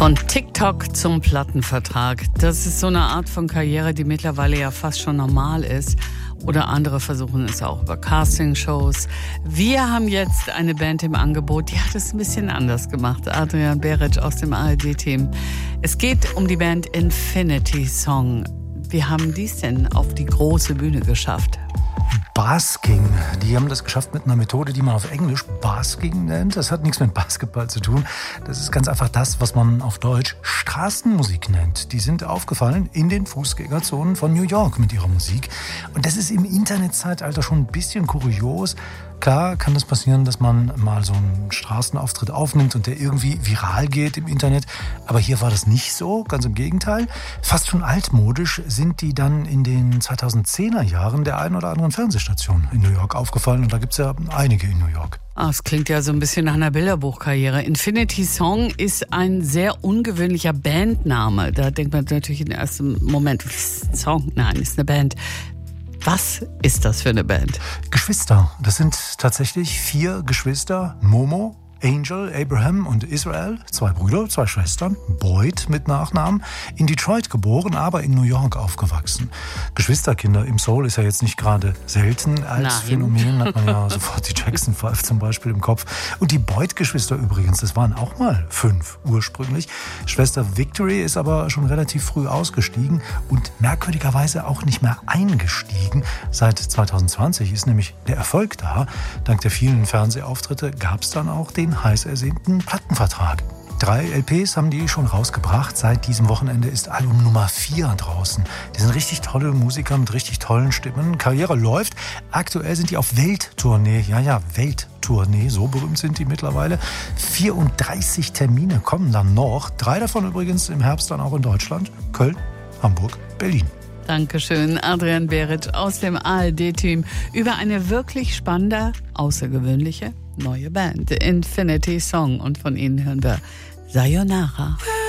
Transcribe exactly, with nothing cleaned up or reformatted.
Von TikTok zum Plattenvertrag. Das ist so eine Art von Karriere, die mittlerweile ja fast schon normal ist. Oder andere versuchen es auch über Castingshows. Wir haben jetzt eine Band im Angebot, die hat es ein bisschen anders gemacht. Adrian Beric aus dem A R D-Team. Es geht um die Band Infinity Song. Wie haben die es denn auf die große Bühne geschafft? Basking. Die haben das geschafft mit einer Methode, die man auf Englisch Basking nennt. Das hat nichts mit Basketball zu tun. Das ist ganz einfach das, was man auf Deutsch Straßenmusik nennt. Die sind aufgefallen in den Fußgängerzonen von New York mit ihrer Musik. Und das ist im Internetzeitalter schon ein bisschen kurios. Klar kann das passieren, dass man mal so einen Straßenauftritt aufnimmt und der irgendwie viral geht im Internet. Aber hier war das nicht so, ganz im Gegenteil. Fast schon altmodisch sind die dann in den zweitausendzehner Jahren der einen oder anderen Fernsehstation in New York aufgefallen. Und da gibt es ja einige in New York. Ah, es klingt ja so ein bisschen nach einer Bilderbuchkarriere. Infinity Song ist ein sehr ungewöhnlicher Bandname. Da denkt man natürlich im ersten Moment, Song, nein, ist eine Band. Was ist das für eine Band? Geschwister. Das sind tatsächlich vier Geschwister. Momo, Angel, Abraham und Israel. Zwei Brüder, zwei Schwestern. Boyd mit Nachnamen. In Detroit geboren, aber in New York aufgewachsen. Geschwisterkinder im Soul ist ja jetzt nicht gerade selten. Als Nein. Phänomen hat man ja sofort die Jackson Five zum Beispiel im Kopf. Und die Boyd-Geschwister übrigens, das waren auch mal fünf ursprünglich. Schwester Victory ist aber schon relativ früh ausgestiegen und merkwürdigerweise auch nicht mehr eingestiegen. Seit zweitausendzwanzig ist nämlich der Erfolg da. Dank der vielen Fernsehauftritte gab es dann auch den heiß ersehnten Plattenvertrag. Drei L Ps haben die schon rausgebracht. Seit diesem Wochenende ist Album Nummer vier draußen. Die sind richtig tolle Musiker mit richtig tollen Stimmen. Karriere läuft. Aktuell sind die auf Welttournee. Ja, ja, Welttournee. So berühmt sind die mittlerweile. vierunddreißig Termine kommen dann noch. Drei davon übrigens im Herbst dann auch in Deutschland. Köln, Hamburg, Berlin. Dankeschön, Adrian Beric aus dem A R D-Team über eine wirklich spannende, außergewöhnliche neue Band, Infinity Song. Und von ihnen hören wir Sayonara.